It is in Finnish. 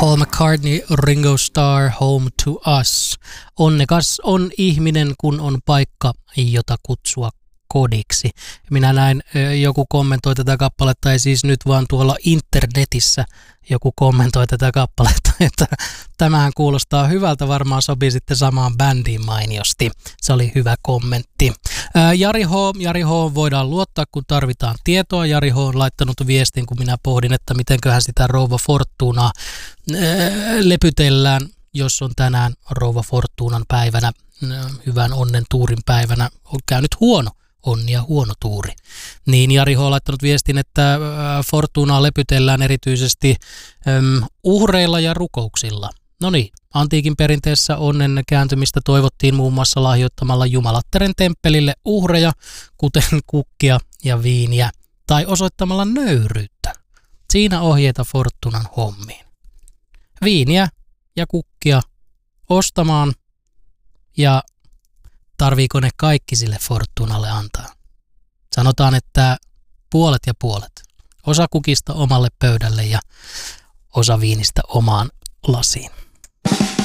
Paul McCartney, Ringo Starr, Home to Us. Onnekas on ihminen, kun on paikka, jota kutsua kodiksi. Minä näin, joku kommentoi tätä kappaletta, ei siis nyt vaan tuolla internetissä joku kommentoi tätä kappaletta, että tämähän kuulostaa hyvältä, varmaan sopii sitten samaan bändiin mainiosti. Se oli hyvä kommentti. Jari H voidaan luottaa, kun tarvitaan tietoa. Jari H on laittanut viestin, kun minä pohdin, että mitenköhän sitä Rouva Fortunaa lepytellään, jos on tänään Rouva Fortunan päivänä, hyvän onnen tuurin päivänä, on käynyt huono onni ja huono tuuri. Niin Jari H on laittanut viestin, että Fortunaa lepytellään erityisesti uhreilla ja rukouksilla. No niin, antiikin perinteessä onnen kääntymistä toivottiin muun muassa lahjoittamalla Jumalattaren temppelille uhreja, kuten kukkia ja viiniä, tai osoittamalla nöyryyttä. Siinä ohjeita Fortunan hommiin. Viiniä ja kukkia ostamaan, ja tarviiko ne kaikki sille Fortunalle antaa? Sanotaan, että puolet ja puolet. Osa kukista omalle pöydälle ja osa viinistä omaan lasiin.